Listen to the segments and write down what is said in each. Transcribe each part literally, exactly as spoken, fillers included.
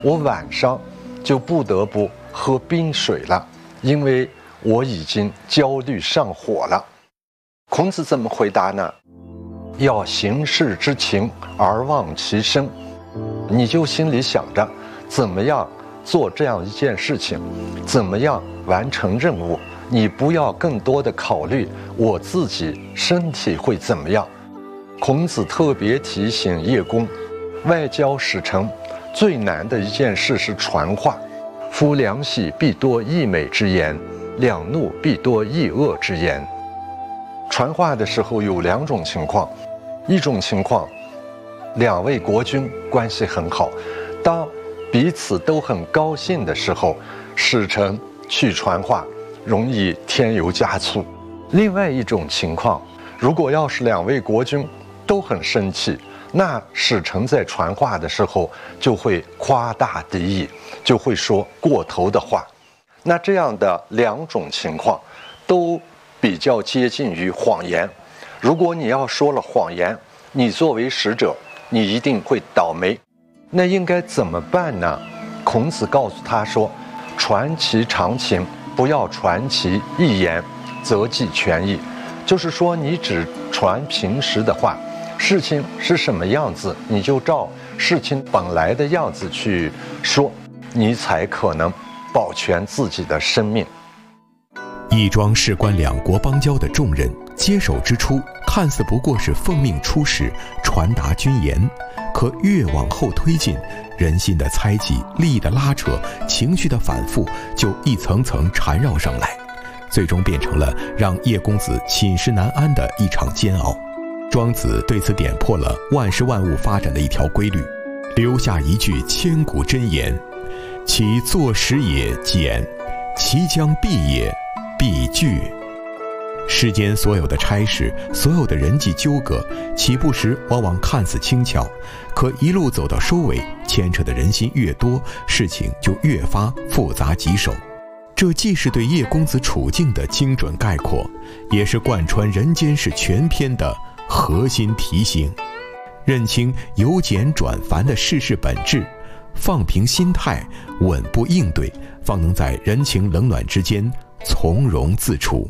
我晚上就不得不喝冰水了，因为我已经焦虑上火了。孔子怎么回答呢？要行事之情而忘其身，你就心里想着怎么样做这样一件事情，怎么样完成任务，你不要更多的考虑我自己身体会怎么样。孔子特别提醒叶公，外交使臣最难的一件事是传话。夫两喜必多溢美之言，两怒必多溢恶之言。传话的时候有两种情况，一种情况，两位国君关系很好，当彼此都很高兴的时候，使臣去传话容易添油加醋。另外一种情况，如果要是两位国君都很生气，那使臣在传话的时候就会夸大敌意，就会说过头的话。那这样的两种情况都比较接近于谎言。如果你要说了谎言，你作为使者，你一定会倒霉。那应该怎么办呢？孔子告诉他说，传其常情，不要传其意言，则计全意。就是说，你只传平时的话，事情是什么样子，你就照事情本来的样子去说，你才可能保全自己的生命。 义庄事关两国邦交的重任，接手之初看似不过是奉命出使，传达军言，可越往后推进，人心的猜忌、利益的拉扯、情绪的反复，就一层层缠绕上来，最终变成了让叶公子寝食难安的一场煎熬。庄子对此点破了万事万物发展的一条规律，留下一句千古箴言：其作时也简，其将毕也必巨。世间所有的差事，所有的人际纠葛，起步时往往看似轻巧，可一路走到收尾，牵扯的人心越多，事情就越发复杂棘手。这既是对叶公子处境的精准概括，也是贯穿《人间世》全篇的核心提醒。认清由简转繁的世事本质，放平心态，稳步应对，方能在人情冷暖之间从容自处。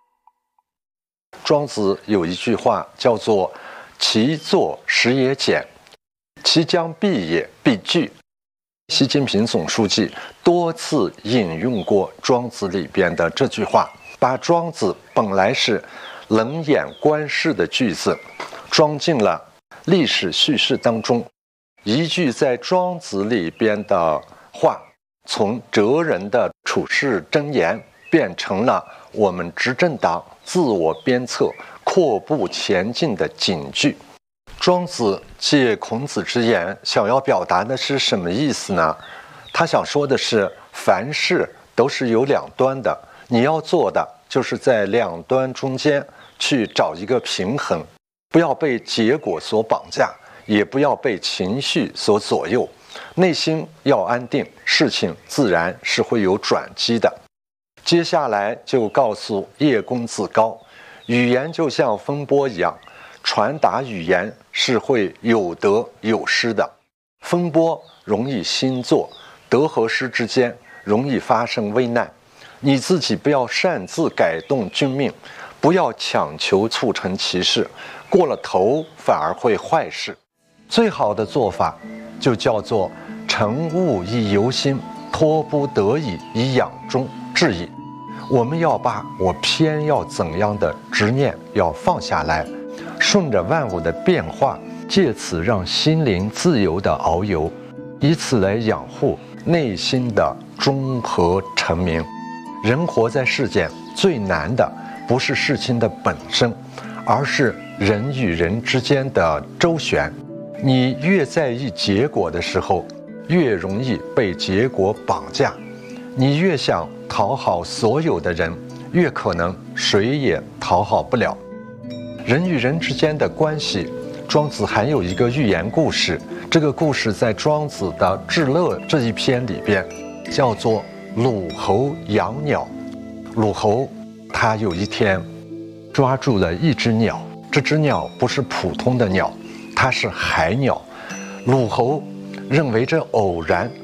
庄子有一句话叫做其作时也简，其将毕也必巨。习近平总书记多次引用过庄子里边的这句话，把庄子本来是冷眼观世的句子装进了历史叙事当中。一句在庄子里边的话，从哲人的处世箴言变成了我们执政党自我鞭策、阔步前进的警句。庄子借孔子之言想要表达的是什么意思呢？他想说的是，凡事都是有两端的，你要做的就是在两端中间去找一个平衡，不要被结果所绑架，也不要被情绪所左右，内心要安定，事情自然是会有转机的。接下来就告诉叶公子高，语言就像风波一样，传达语言是会有得有失的，风波容易星作，得和失之间容易发生危难。你自己不要擅自改动君命，不要强求促成其事，过了头反而会坏事。最好的做法就叫做乘物以由心，托不得已以养中至矣。我们要把我偏要怎样的执念要放下来，顺着万物的变化，借此让心灵自由的遨游，以此来养护内心的中和澄明。人活在世间，最难的不是事情的本身，而是人与人之间的周旋。你越在意结果的时候，越容易被结果绑架。你越想讨好所有的人，越可能谁也讨好不了。人与人之间的关系，庄子还有一个寓言故事，这个故事在庄子的《至乐》这一篇里边，叫做鲁侯养鸟。鲁侯他有一天抓住了一只鸟，这只鸟不是普通的鸟，它是海鸟。鲁侯认为这偶然